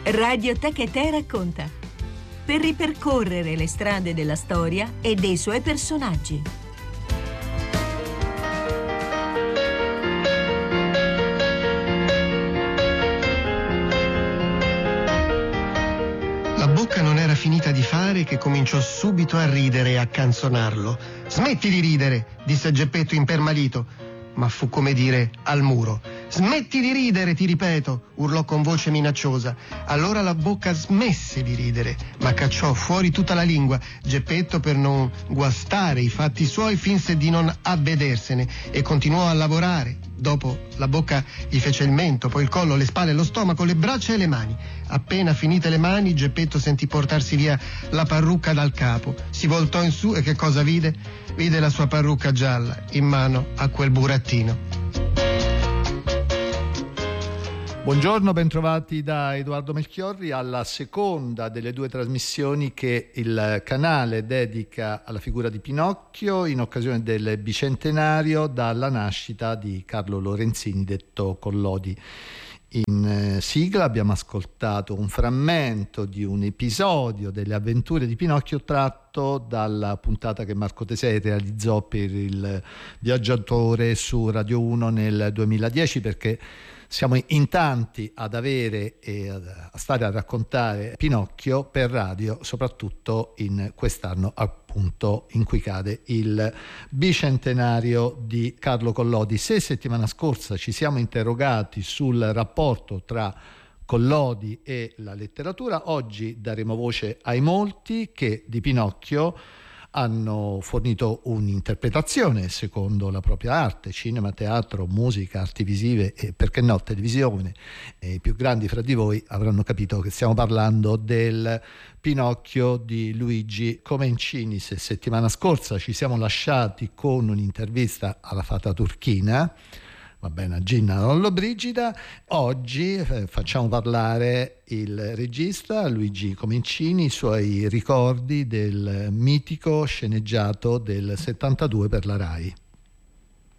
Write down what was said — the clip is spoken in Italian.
Radioteca Te racconta, per ripercorrere le strade della storia e dei suoi personaggi. La bocca non era finita di fare che cominciò subito a ridere e a canzonarlo. «Smetti di ridere», disse Geppetto impermalito, ma fu come dire al muro. «Smetti di ridere, ti ripeto», urlò con voce minacciosa. Allora la bocca smesse di ridere, ma cacciò fuori tutta la lingua. Geppetto, per non guastare i fatti suoi, finse di non avvedersene e continuò a lavorare. Dopo la bocca gli fece il mento, poi il collo, le spalle, lo stomaco, le braccia e le mani. Appena finite le mani, Geppetto sentì portarsi via la parrucca dal capo. Si voltò in su e che cosa vide? Vide la sua parrucca gialla in mano a quel burattino. Buongiorno, bentrovati da Edoardo Melchiorri alla seconda delle due trasmissioni che il canale dedica alla figura di Pinocchio in occasione del bicentenario dalla nascita di Carlo Lorenzini, detto Collodi. In sigla abbiamo ascoltato un frammento di un episodio delle avventure di Pinocchio tratto dalla puntata che Marco Tesei realizzò per il Viaggiatore su Radio 1 nel 2010, perché siamo in tanti ad avere e a stare a raccontare Pinocchio per radio, soprattutto in quest'anno appunto in cui cade il bicentenario di Carlo Collodi. Se settimana scorsa ci siamo interrogati sul rapporto tra Collodi e la letteratura, oggi daremo voce ai molti che di Pinocchio hanno fornito un'interpretazione secondo la propria arte: cinema, teatro, musica, arti visive e perché no televisione. E i più grandi fra di voi avranno capito che stiamo parlando del Pinocchio di Luigi Comencini. Se settimana scorsa ci siamo lasciati con un'intervista alla fata turchina, va bene, a Ginna Lollobrigida, oggi facciamo parlare il regista Luigi Comencini, i suoi ricordi del mitico sceneggiato del 72 per la Rai.